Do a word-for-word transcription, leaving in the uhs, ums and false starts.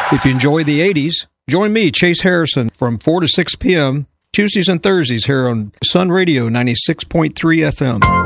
If you enjoy the eighties, join me, Chase Harrison, from four to six p.m. Tuesdays and Thursdays here on Sun Radio ninety-six point three F M.